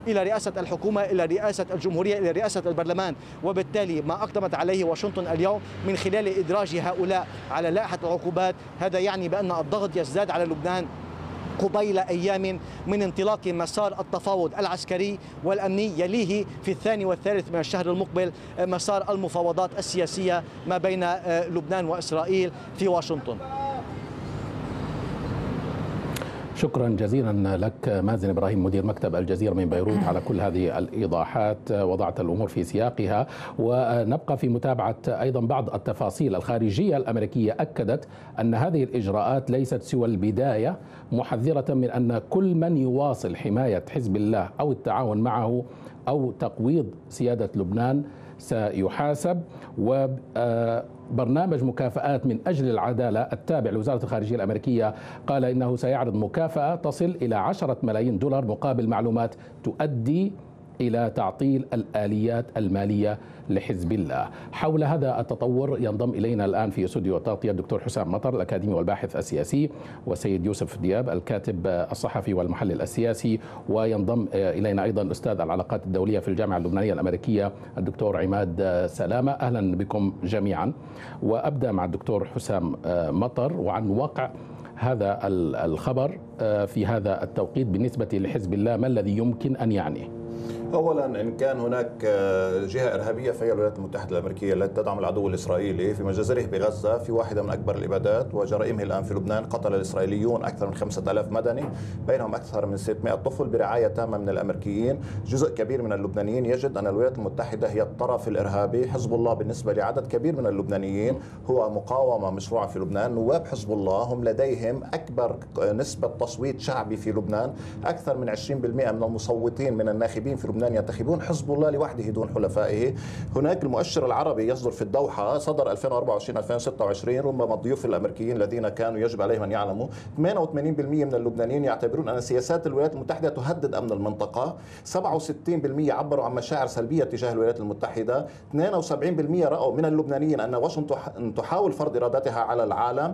إلى رئاسة الحكومة، إلى رئاسة الجمهورية، إلى رئاسة البرلمان. وبالتالي ما أقدمت عليه واشنطن اليوم من خلال إدراج هؤلاء على لائحة العقوبات، هذا يعني بأن الضغط يزداد على لبنان قبيل أيام من انطلاق مسار التفاوض العسكري والأمني. يليه في الثاني والثالث من الشهر المقبل مسار المفاوضات السياسية ما بين لبنان وإسرائيل في واشنطن. شكرا جزيلا لك مازن إبراهيم مدير مكتب الجزيرة من بيروت على كل هذه الإيضاحات، وضعت الأمور في سياقها. ونبقى في متابعة أيضا بعض التفاصيل. الخارجية الأمريكية أكدت أن هذه الإجراءات ليست سوى البداية، محذرة من أن كل من يواصل حماية حزب الله أو التعاون معه أو تقويض سيادة لبنان سيحاسب. وبرنامج مكافآت من أجل العدالة التابع لوزارة الخارجية الأمريكية قال إنه سيعرض مكافأة تصل إلى 10 ملايين دولار مقابل معلومات تؤدي إلى تعطيل الآليات المالية لحزب الله. حول هذا التطور ينضم إلينا الآن في استوديو التغطية الدكتور حسام مطر الأكاديمي والباحث السياسي، والسيد يوسف دياب الكاتب الصحفي والمحلل السياسي، وينضم إلينا أيضا أستاذ العلاقات الدولية في الجامعة اللبنانية الأمريكية الدكتور عماد سلامة. أهلا بكم جميعا. وأبدأ مع الدكتور حسام مطر وعن واقع هذا الخبر في هذا التوقيت بالنسبة لحزب الله، ما الذي يمكن أن يعنيه؟ أولا إن كان هناك جهة إرهابية فهي الولايات المتحدة الأمريكية التي تدعم العدو الإسرائيلي في مجازره بغزة في واحدة من أكبر الإبادات وجرائمه الآن في لبنان. قتل الإسرائيليون أكثر من 5000 مدني، بينهم أكثر من 600 طفل برعاية تامة من الأمريكيين. جزء كبير من اللبنانيين يجد أن الولايات المتحدة هي الطرف الإرهابي. حزب الله بالنسبة لعدد كبير من اللبنانيين هو مقاومة مشروعة في لبنان. نواب حزب الله هم لديهم أكبر نسبة تصويت شعبي في لبنان، أكثر من 20% من المصوتين من الناخبين في لبنان ينتخبون حزب الله لوحده دون حلفائه. هناك المؤشر العربي يصدر في الدوحة، صدر 2024-2026، ربما الضيوف الأمريكيين الذين كانوا يجب عليهم أن يعلموا 88% من اللبنانيين يعتبرون أن سياسات الولايات المتحدة تهدد أمن المنطقة، 67% عبروا عن مشاعر سلبية تجاه الولايات المتحدة، 72% رأوا من اللبنانيين أن واشنطن تحاول فرض إرادتها على العالم،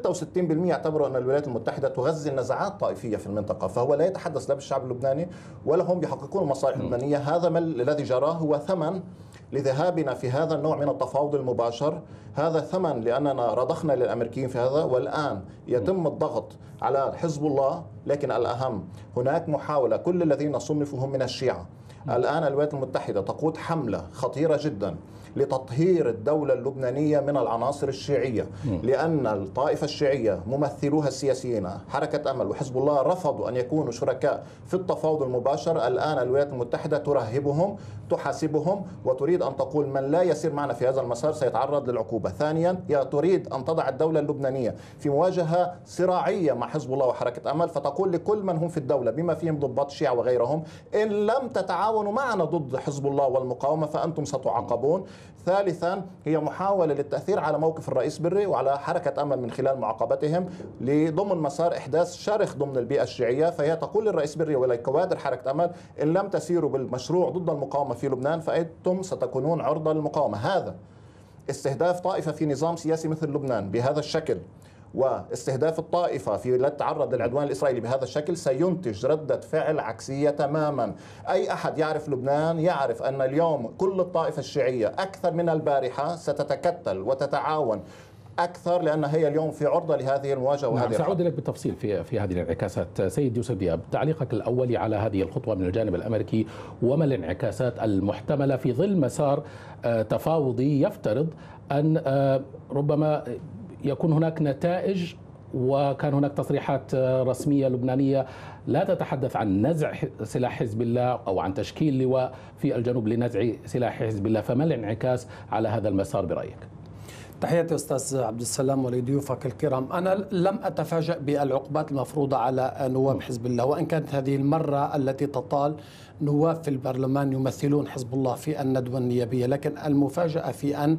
66% يعتبروا أن الولايات المتحدة تغذي النزاعات الطائفية في المنطقة. فهو لا يتحدث لا بالشعب اللبناني ولا هم يحققون المصالح اللبنانية. هذا ما الذي جراه هو ثمن لذهابنا في هذا النوع من التفاوض المباشر، هذا ثمن لأننا رضخنا للأمريكيين في هذا، والآن يتم الضغط على حزب الله. لكن الأهم هناك محاولة، كل الذين صنفوا هم من الشيعة. الآن الولايات المتحدة تقود حملة خطيرة جدا لتطهير الدولة اللبنانية من العناصر الشيعية، لأن الطائفة الشيعية ممثلوها السياسيين حركة أمل وحزب الله رفضوا أن يكونوا شركاء في التفاوض المباشر. الآن الولايات المتحدة ترهبهم، تحاسبهم، وتريد أن تقول من لا يسير معنا في هذا المسار سيتعرض للعقوبة. ثانيا تريد أن تضع الدولة اللبنانية في مواجهة صراعية مع حزب الله وحركة أمل، فتقول لكل من هم في الدولة بما فيهم ضباط الشيعة وغيرهم إن لم تتعاونوا معنا ضد حزب الله والمقاومة فأنتم ستعاقبون. ثالثا هي محاولة للتأثير على موقف الرئيس بري وعلى حركة أمل من خلال معاقبتهم لضمن مسار إحداث شرخ ضمن البيئة الشيعية. فهي تقول للرئيس بري ولكوادر حركة أمل إن لم تسيروا بالمشروع ضد المقاومة في لبنان فأنتم ستكونون عرضة للمقاومة. هذا استهداف طائفة في نظام سياسي مثل لبنان بهذا الشكل واستهداف الطائفة في لا تتعرض للعدوان الإسرائيلي بهذا الشكل سينتج ردة فعل عكسية تماما. أي أحد يعرف لبنان يعرف أن اليوم كل الطائفة الشيعية أكثر من البارحة ستتكتل وتتعاون أكثر، لأن هي اليوم في عرضة لهذه المواجهة وهذه سأعود إليك بالتفصيل في هذه الانعكاسات. سيد يوسف دياب، تعليقك الأولي على هذه الخطوة من الجانب الأمريكي، وما الانعكاسات المحتملة في ظل مسار تفاوضي يفترض أن ربما يكون هناك نتائج، وكان هناك تصريحات رسمية لبنانية لا تتحدث عن نزع سلاح حزب الله أو عن تشكيل لواء في الجنوب لنزع سلاح حزب الله، فما الانعكاس على هذا المسار برأيك؟ تحياتي أستاذ عبد السلام ولضيوفك الكرام. أنا لم أتفاجأ بالعقوبات المفروضة على نواب حزب الله، وإن كانت هذه المرة التي تطال نواب في البرلمان يمثلون حزب الله في الندوة النيابية، لكن المفاجأة في أن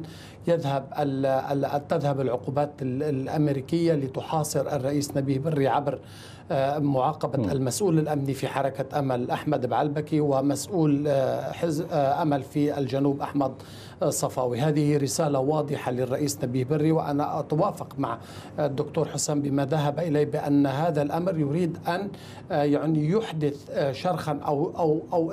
تذهب العقوبات الأمريكية لتحاصر الرئيس نبيه بري عبر معاقبة المسؤول الأمني في حركة أمل أحمد بعلبكي ومسؤول حزب أمل في الجنوب أحمد صفاوي. هذه رسالة واضحة للرئيس نبيه بري، وأنا أتوافق مع الدكتور حسام بما ذهب إليه بأن هذا الأمر يريد أن يعني يحدث شرخا أو